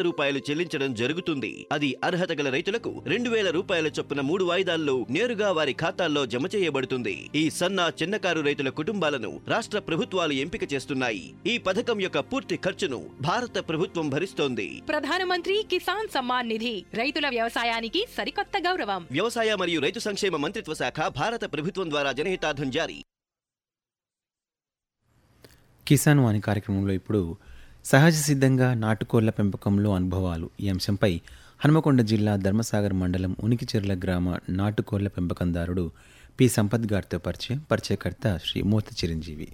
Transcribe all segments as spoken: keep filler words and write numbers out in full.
రూపాయలు చెల్లించడం జరుగుతుంది. అది అర్హత గల రైతులకు రెండు వేల రూపాయల చొప్పున మూడు వాయిదాల్లో నేరుగా వారి ఖాతాల్లో జమ చేయబడుతుంది. ఈ సన్న చిన్నకారు రైతుల కుటుంబాలను రాష్ట్ర ప్రభుత్వాలు ఎంపిక చేస్తున్నాయి. ఈ పథకం యొక్క పూర్తి ఖర్చును భారత ప్రభుత్వం భరిస్తోంది. ప్రధానమంత్రి కిసాన్ సమ్మాన్ నిధి రైతుల వ్యవసాయానికి సరికొత్త గౌరవం. వ్యవసాయ మరియు రైతు సంక్షేమ మంత్రిత్వ శాఖ, భారత ప్రభుత్వం ద్వారా జనహితార్థం జారీ. కిసాన్ వాణి కార్యక్రమంలో ఇప్పుడు సహజ సిద్ధంగా నాటుకోళ్ల పెంపకంలో అనుభవాలు ఈ అంశంపై హనుమకొండ జిల్లా ధర్మసాగర్ మండలం ఉనికిచెర్ల గ్రామ నాటుకోళ్ల పెంపకందారుడు పి సంపత్ గారితో పరిచయం. పరిచయకర్త శ్రీ మూర్తి చిరంజీవి.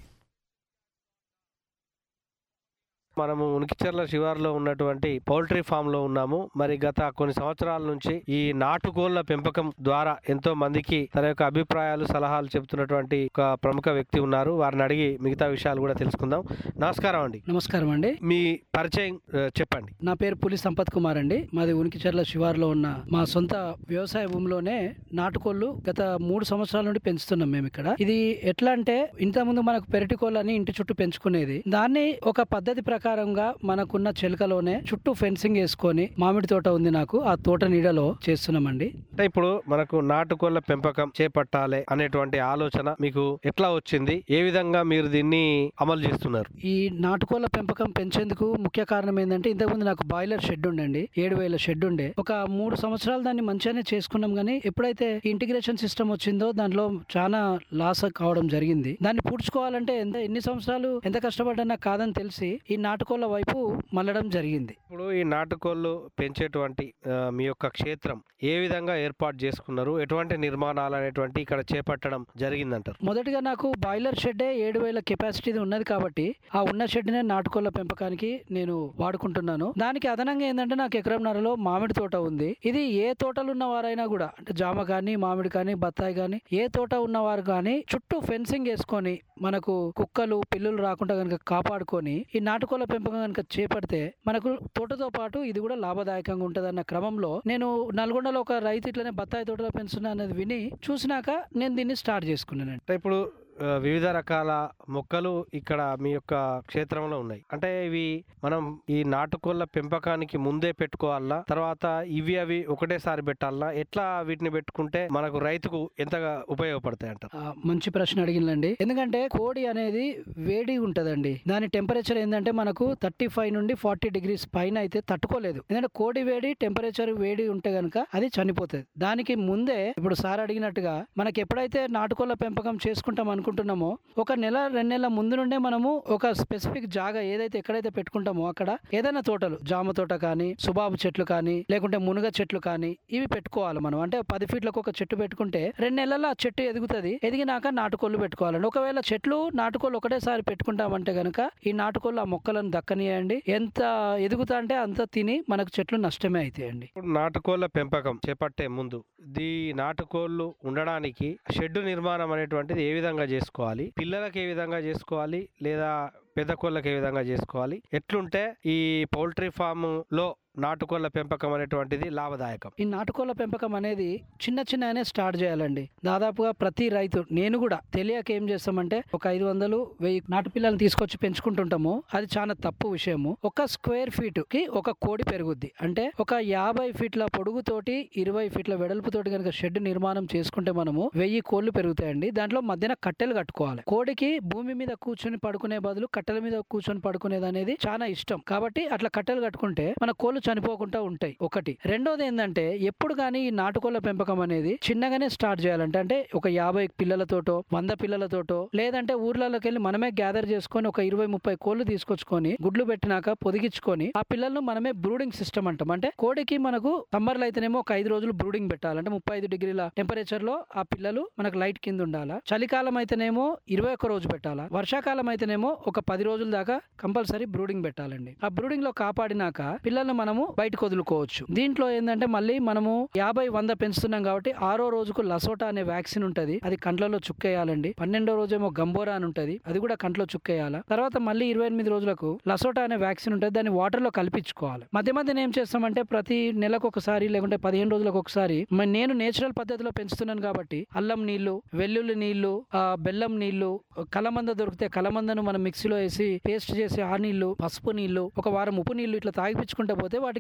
మనము ఉనికిచెర్ల శివారులో ఉన్నటువంటి పౌల్ట్రీ ఫామ్ లో ఉన్నాము. మరి గత కొన్ని సంవత్సరాల నుంచి ఈ నాటుకోళ్ల పెంపకం ద్వారా ఎంతో మందికి తన యొక్క అభిప్రాయాలు సలహాలు చెబుతున్నటువంటి ఒక ప్రముఖ వ్యక్తి ఉన్నారు. వారిని అడిగి మిగతా విషయాలు కూడా తెలుసుకుందాం. నమస్కారం అండి. నమస్కారం అండి. మీ పరిచయం చెప్పండి. నా పేరు పులి సంపత్ కుమార్ అండి. మాది ఉనికిచెర్ల శివారులో ఉన్న మా సొంత వ్యవసాయ భూమిలోనే నాటుకోళ్లు గత మూడు సంవత్సరాల నుండి పెంచుతున్నాం మేము ఇక్కడ. ఇది ఎట్లా అంటే ఇంత ముందు మనకు పెరటి కోళ్ళని ఇంటి చుట్టూ పెంచుకునేది. దాన్ని ఒక పద్ధతి ప్రకారం ప్రకారంగా మనకున్న చెలకలోనే చుట్టూ ఫెన్సింగ్ వేసుకొని, మామిడి తోట ఉంది నాకు, ఆ తోట నీడలో చేస్తున్నామండి. అంటే ఇప్పుడు మనకు నాటుకోళ్ల పెంపకం చేపట్టాలి అనేటువంటి ఆలోచన మీకు ఎట్లా వచ్చింది? ఏ విధంగా మీరు దీన్ని అమలు చేస్తున్నారు? ఈ నాటుకోళ్ల పెంపకం పెంచేందుకు ముఖ్య కారణం ఏంటంటే, ఇంతకుముందు నాకు బాయిలర్ షెడ్ ఉండండి, ఏడు వేల షెడ్ ఉండే. ఒక మూడు సంవత్సరాలు దాన్ని మంచిగానే చేసుకున్నాం. కానీ ఎప్పుడైతే ఇంటిగ్రేషన్ సిస్టమ్ వచ్చిందో దాంట్లో చాలా లాస్ కావడం జరిగింది. దాన్ని పూడ్చుకోవాలంటే ఎంత ఎన్ని సంవత్సరాలు ఎంత కష్టపడ్డా కాదని తెలిసి ఈ నాటుకోళ్ల వైపు మళ్ళడం జరిగింది. ఇప్పుడు ఈ నాటుకోళ్లు పెంచేటువంటి మీ యొక్క క్షేత్రం ఏ విధంగా ఏర్పాటు చేసుకున్నారు? ఎటువంటి నిర్మాణాలు అనేటువంటి ఇక్కడ చేపట్టడం జరిగిందంటారు? మొదటిగా నాకు బాయిలర్ షెడ్ ఏడు వేల కెపాసిటీ ఉన్నది కాబట్టి ఆ ఉన్న షెడ్ నే నాటుకోళ్ల పెంపకానికి నేను వాడుకుంటున్నాను. దానికి అదనంగా ఏంటంటే నాకు ఎకరంన్నరలో మామిడి తోట ఉంది. ఇది ఏ తోటలు ఉన్న వారైనా కూడా, అంటే జామ కానీ మామిడి కానీ బత్తాయి కానీ ఏ తోట ఉన్నవారు కానీ చుట్టూ ఫెన్సింగ్ వేసుకొని మనకు కుక్కలు పిల్లులు రాకుండా కనుక కాపాడుకొని ఈ నాటుకోళ్ల పెంపకం కనుక చేపడితే మనకు తోటతో పాటు ఇది కూడా లాభదాయకంగా ఉంటది అన్న క్రమంలో నేను నల్గొండలో ఒక రైతు ఇట్లనే బత్తాయి తోటలో పెంచుతున్నా అనేది విని చూసినాక నేను దీన్ని స్టార్ట్ చేసుకున్నాను. ఇప్పుడు వివిధ రకాల మొక్కలు ఇక్కడ మీ యొక్క క్షేత్రంలో ఉన్నాయి. అంటే ఇవి మనం ఈ నాటుకోళ్ల పెంపకానికి ముందే పెట్టుకోవాలా, తర్వాత ఇవి అవి ఒకటేసారి పెట్టాలా? ఎట్లా వీటిని పెట్టుకుంటే మనకు రైతుకు ఎంతగా ఉపయోగపడతాయి అంటారు? మంచి ప్రశ్న అడిగిందండి. ఎందుకంటే కోడి అనేది వేడి ఉంటదండి. దాని టెంపరేచర్ ఏంటంటే మనకు థర్టీ ఫైవ్ నుండి ఫార్టీ డిగ్రీస్ పైన అయితే తట్టుకోలేదు. ఎందుకంటే కోడి వేడి టెంపరేచర్ వేడి ఉంటే గనుక అది చనిపోతుంది. దానికి ముందే ఇప్పుడు సార్ అడిగినట్టుగా మనకి ఎప్పుడైతే నాటుకోళ్ల పెంపకం చేసుకుంటాం అనుకుంటున్నామో ఒక నెల రెండు నెలల ముందు నుండే మనము ఒక స్పెసిఫిక్ జాగా ఏదైతే ఎక్కడైతే పెట్టుకుంటామో అక్కడ ఏదైనా తోటలు, జామ తోట కానీ, సుబాబు చెట్లు కానీ, లేకుంటే మునుగ చెట్లు కానీ ఇవి పెట్టుకోవాలి మనం. అంటే పది ఫీట్లకు ఒక చెట్టు పెట్టుకుంటే రెండు నెలల్లో ఆ చెట్టు ఎదుగుతుంది. ఎదిగినాక నాటుకోళ్లు పెట్టుకోవాలండి. ఒకవేళ చెట్లు నాటుకోళ్లు ఒకటేసారి పెట్టుకుంటామంటే గనక ఈ నాటుకోళ్లు ఆ మొక్కలను దక్కనియండి. ఎంత ఎదుగుతా అంటే అంత తిని మనకు చెట్లు నష్టమే అవుతాయండి. నాటుకోళ్ల పెంపకం చేపట్టే ముందు ఈ నాటుకోళ్లు ఉండడానికి షెడ్ నిర్మాణం అనేటువంటిది ఏ విధంగా చేసుకోవాలి? పిల్లలకు ఏ విధంగా చేసుకోవాలి? లేదా పెద్ద కోళ్ళకి ఏ విధంగా చేసుకోవాలి? ఎట్లుంటే ఈ పౌల్ట్రీ ఫామ్ లో నాటుకోళ్ల పెంపకం అనేటువంటిది లాభదాయకం? ఈ నాటుకోళ్ల పెంపకం అనేది చిన్న చిన్నగానే స్టార్ట్ చేయాలండి. దాదాపుగా ప్రతి రైతు, నేను కూడా తెలియక ఏం చేస్తామంటే ఒక ఐదు వందలు వెయ్యి నాటు పిల్లల్ని తీసుకొచ్చి పెంచుకుంటుంటాము. అది చాలా తప్పు విషయము. ఒక స్క్వేర్ ఫీట్ కి ఒక కోడి పెరుగుద్ది. అంటే ఒక యాభై ఫీట్ల పొడుగుతోటి ఇరవై ఫీట్ల వెడల్పుతోటి కనుక షెడ్ నిర్మాణం చేసుకుంటే మనము వెయ్యి కోళ్లు పెరుగుతాయండి. దాంట్లో మధ్యన కట్టెలు కట్టుకోవాలి. కోడికి భూమి మీద కూర్చొని పడుకునే బదులు కట్టెల మీద కూర్చొని పడుకునేది అనేది చాలా ఇష్టం. కాబట్టి అట్లా కట్టెలు కట్టుకుంటే మన కోళ్లు చనిపోకుండా ఉంటాయి. ఒకటి. రెండోది ఏంటంటే ఎప్పుడు కానీ ఈ నాటుకోళ్ల పెంపకం అనేది చిన్నగానే స్టార్ట్ చేయాలంటే, అంటే ఒక యాభై పిల్లలతోటో వంద పిల్లలతోటో లేదంటే ఊర్లలోకి వెళ్ళి మనమే గ్యాదర్ చేసుకొని ఒక ఇరవై ముప్పై కోళ్లు తీసుకొచ్చుకొని గుడ్లు పెట్టినాక పొదిగించుకొని ఆ పిల్లలను మనమే బ్రూడింగ్ సిస్టమ్ అంటాం. అంటే కోడికి మనకు సమ్మర్లో అయితేనేమో ఒక ఐదు రోజులు బ్రూడింగ్ పెట్టాలంటే ముప్పై ఐదు డిగ్రీల టెంపరేచర్ లో ఆ పిల్లలు మనకు లైట్ కింద ఉండాలా. చలికాలం అయితేనేమో ఇరవై ఒక్క రోజు పెట్టాలా. వర్షాకాలం అయితేనేమో ఒక పది రోజుల దాకా కంపల్సరీ బ్రూడింగ్ పెట్టాలండి. ఆ బ్రూడింగ్ లో కాపాడినాక పిల్లల్ని మనము బయటకు వదులుకోవచ్చు. దీంట్లో ఏంటంటే మళ్ళీ మనము యాభై వంద పెంచుతున్నాం కాబట్టి ఆరో రోజుకు లసోటా అనే వ్యాక్సిన్ ఉంటది, అది కంట్లలో చుక్కేయాలండి. పన్నెండో రోజేమో గంబోరా అని ఉంటది, అది కూడా కంట్లో చుక్కేయాలా. తర్వాత మళ్ళీ ఇరవై ఎనిమిది రోజులకు లసోటా అనే వ్యాక్సిన్ ఉంటది, దాన్ని వాటర్ లో కల్పించుకోవాలి. మధ్య మధ్యన ఏం చేస్తామంటే ప్రతి నెలకు ఒకసారి లేకుంటే పదిహేను రోజులకు ఒకసారి నేను నేచురల్ పద్ధతిలో పెంచుతున్నాను కాబట్టి అల్లం నీళ్లు, వెల్లుల్లి నీళ్లు, బెల్లం నీళ్లు, కలమంద దొరికితే కలమందను మనం మిక్సీలో వేసి పేస్ట్ చేసి ఆ నీళ్లు, పసుపు నీళ్లు, ఒక వారం ఉప్పు నీళ్లు ఇట్లా తాగిపించుకుంటూ పోతే